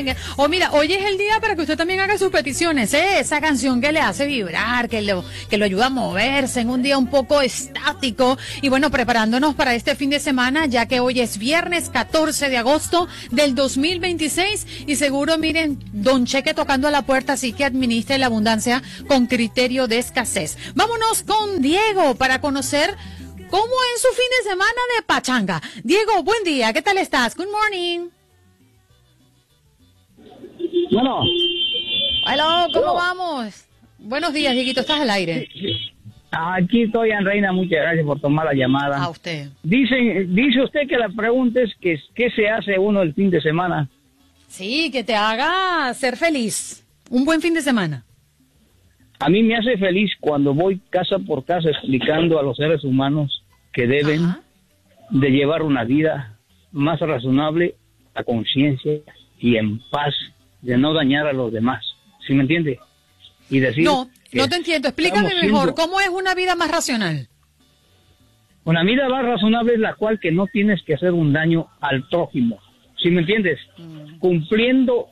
bien. O mira, hoy es el día para que usted también haga sus peticiones, ¿eh? Esa canción que le hace vibrar, que lo ayuda a moverse en un día un poco estático. Y bueno, preparándonos para este fin de semana, ya que hoy es viernes 14 de agosto del 2026. Y seguro, miren, Don Cheque tocando a la puerta, así que administre la abundancia con criterio de escasez. Vámonos con Diego para conocer cómo es su fin de semana de pachanga. Diego, buen día, ¿qué tal estás? Good morning. Bueno. Hola, ¿cómo vamos? Buenos días, Dieguito, estás al aire. Aquí estoy, Reina, muchas gracias por tomar la llamada. A usted. Dice usted que la pregunta es que qué se hace uno el fin de semana. Sí, que te haga ser feliz. Un buen fin de semana. A mí me hace feliz cuando voy casa por casa explicando a los seres humanos que deben de llevar una vida más razonable, a conciencia y en paz, de no dañar a los demás. ¿Sí me entiende? Y decir... No te entiendo. Explícame mejor, ¿cómo es una vida más racional? Una vida más razonable es la cual que no tienes que hacer un daño al prójimo. ¿Sí me entiendes? Cumpliendo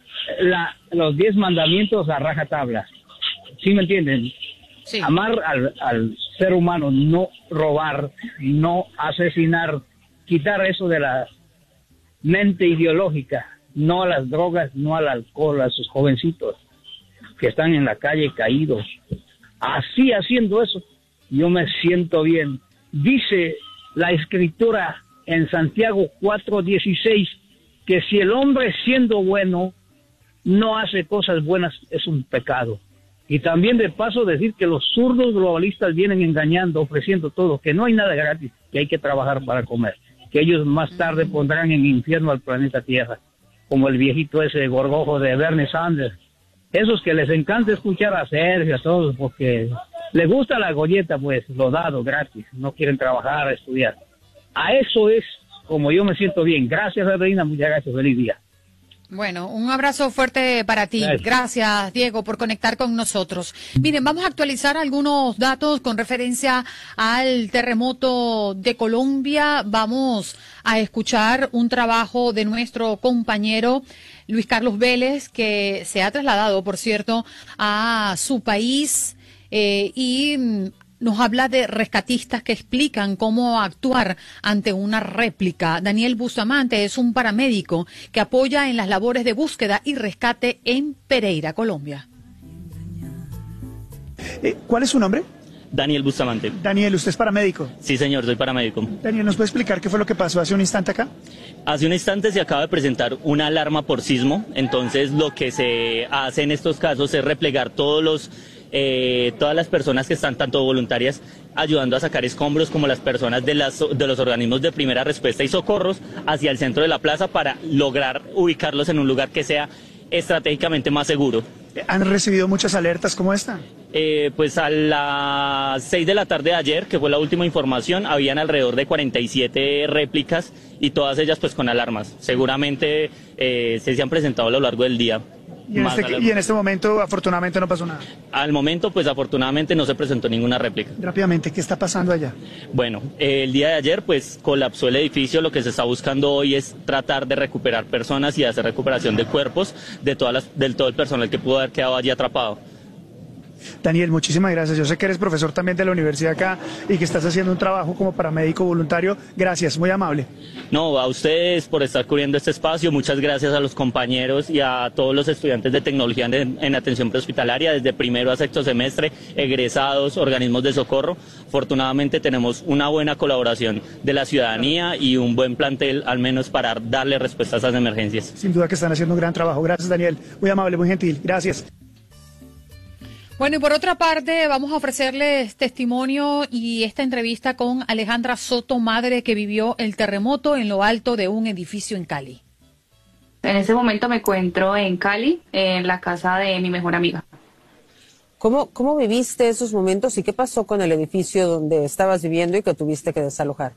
los 10 mandamientos a rajatabla. ¿Sí me entienden? Sí. Amar al ser humano, no robar, no asesinar, quitar eso de la mente ideológica, no a las drogas, no al alcohol, a sus jovencitos que están en la calle caídos. Así, haciendo eso, yo me siento bien. Dice la Escritura en Santiago 4:16 que si el hombre siendo bueno no hace cosas buenas, es un pecado. Y también de paso decir que los zurdos globalistas vienen engañando, ofreciendo todo, que no hay nada gratis, que hay que trabajar para comer, que ellos más tarde pondrán en infierno al planeta Tierra, como el viejito ese gorgojo de Bernie Sanders. Esos que les encanta escuchar a Sergio, a todos, porque les gusta la golleta, pues, lo dado gratis, no quieren trabajar, estudiar. A eso es como yo me siento bien. Gracias, Reina, muchas gracias, feliz día. Bueno, un abrazo fuerte para ti. Gracias, Diego, por conectar con nosotros. Miren, vamos a actualizar algunos datos con referencia al terremoto de Colombia. Vamos a escuchar un trabajo de nuestro compañero Luis Carlos Vélez, que se ha trasladado, por cierto, a su país y nos habla de rescatistas que explican cómo actuar ante una réplica. Daniel Bustamante es un paramédico que apoya en las labores de búsqueda y rescate en Pereira, Colombia. ¿Cuál es su nombre? Daniel Bustamante. Daniel, ¿usted es paramédico? Sí, señor, soy paramédico. Daniel, ¿nos puede explicar qué fue lo que pasó hace un instante acá? Hace un instante se acaba de presentar una alarma por sismo, entonces lo que se hace en estos casos es replegar todas las personas que están tanto voluntarias ayudando a sacar escombros como las personas de los organismos de primera respuesta y socorros hacia el centro de la plaza para lograr ubicarlos en un lugar que sea estratégicamente más seguro. ¿Han recibido muchas alertas como esta? Pues a las 6 de la tarde de ayer, que fue la última información, habían alrededor de 47 réplicas y todas ellas pues con alarmas. Seguramente se han presentado a lo largo del día. Y en este momento, afortunadamente, no pasó nada. Al momento, pues afortunadamente no se presentó ninguna réplica. Rápidamente, ¿qué está pasando allá? Bueno, el día de ayer, pues colapsó el edificio. Lo que se está buscando hoy es tratar de recuperar personas y hacer recuperación de cuerpos de todo el personal que pudo haber quedado allí atrapado. Daniel, muchísimas gracias. Yo sé que eres profesor también de la universidad acá y que estás haciendo un trabajo como paramédico voluntario. Gracias, muy amable. No, a ustedes por estar cubriendo este espacio. Muchas gracias a los compañeros y a todos los estudiantes de tecnología en atención prehospitalaria, desde primero a sexto semestre, egresados, organismos de socorro. Afortunadamente tenemos una buena colaboración de la ciudadanía y un buen plantel, al menos para darle respuesta a esas emergencias. Sin duda que están haciendo un gran trabajo. Gracias, Daniel. Muy amable, muy gentil. Gracias. Bueno, y por otra parte, vamos a ofrecerles testimonio y esta entrevista con Alejandra Soto, madre que vivió el terremoto en lo alto de un edificio en Cali. En ese momento me encuentro en Cali, en la casa de mi mejor amiga. ¿Cómo viviste esos momentos y qué pasó con el edificio donde estabas viviendo y que tuviste que desalojar?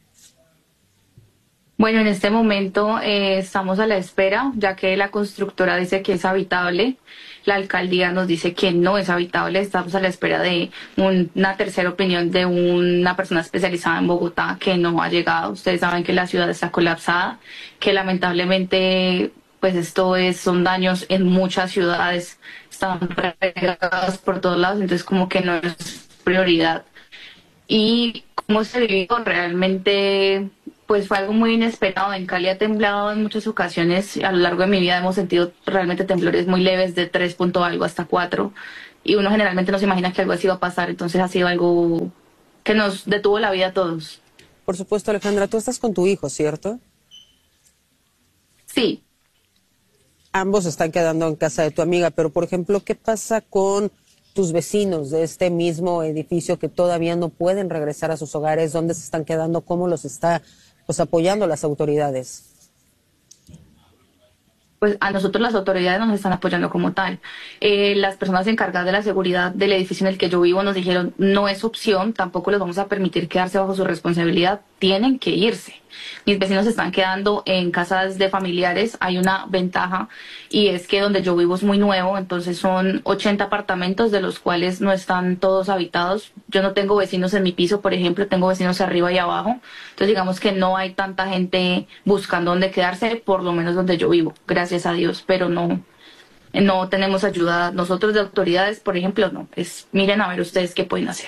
Bueno, en este momento estamos a la espera, ya que la constructora dice que es habitable, la alcaldía nos dice que no es habitable, estamos a la espera de una tercera opinión de una persona especializada en Bogotá que no ha llegado. Ustedes saben que la ciudad está colapsada, que lamentablemente pues son daños en muchas ciudades, están regados por todos lados, entonces como que no es prioridad. Y cómo se vivió realmente, pues fue algo muy inesperado. En Cali ha temblado en muchas ocasiones, a lo largo de mi vida hemos sentido realmente temblores muy leves de 3 punto algo hasta 4, y uno generalmente no se imagina que algo así va a pasar, entonces ha sido algo que nos detuvo la vida a todos. Por supuesto, Alejandra, tú estás con tu hijo, ¿cierto? Sí. Ambos están quedando en casa de tu amiga, pero por ejemplo, ¿qué pasa con tus vecinos de este mismo edificio que todavía no pueden regresar a sus hogares? ¿Dónde se están quedando? ¿Cómo los está apoyando las autoridades? Pues a nosotros las autoridades nos están apoyando como tal. Las personas encargadas de la seguridad del edificio en el que yo vivo nos dijeron, no es opción, tampoco les vamos a permitir quedarse bajo su responsabilidad, tienen que irse. Mis vecinos están quedando en casas de familiares. Hay una ventaja, y es que donde yo vivo es muy nuevo, entonces son 80 apartamentos, de los cuales no están todos habitados. Yo no tengo vecinos en mi piso, por ejemplo, tengo vecinos arriba y abajo. Entonces digamos que no hay tanta gente buscando dónde quedarse, por lo menos donde yo vivo, gracias a Dios, pero no tenemos ayuda nosotros de autoridades, por ejemplo, no. Miren a ver ustedes qué pueden hacer.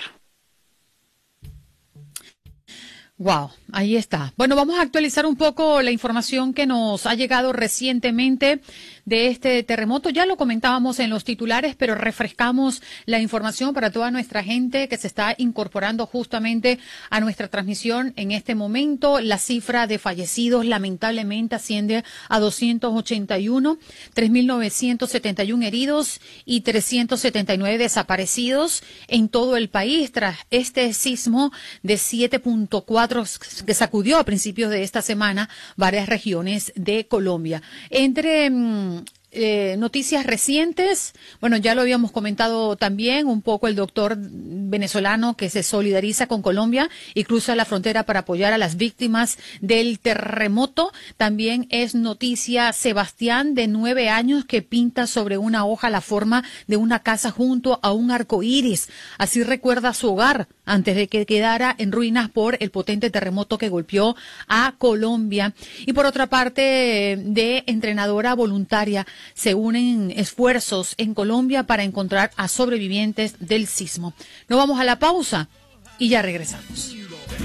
Wow, ahí está. Bueno, vamos a actualizar un poco la información que nos ha llegado recientemente de este terremoto. Ya lo comentábamos en los titulares, pero refrescamos la información para toda nuestra gente que se está incorporando justamente a nuestra transmisión en este momento. La cifra de fallecidos lamentablemente asciende a 281, 3.971 heridos y 379 desaparecidos en todo el país tras este sismo de 7.4 que sacudió a principios de esta semana varias regiones de Colombia. Entre noticias recientes, bueno, ya lo habíamos comentado también un poco, el doctor venezolano que se solidariza con Colombia y cruza la frontera para apoyar a las víctimas del terremoto. También es noticia Sebastián, de 9 años, que pinta sobre una hoja la forma de una casa junto a un arco iris. Así recuerda su hogar antes de que quedara en ruinas por el potente terremoto que golpeó a Colombia. Y por otra parte, de entrenadora voluntaria, se unen esfuerzos en Colombia para encontrar a sobrevivientes del sismo. Nos vamos a la pausa y ya regresamos.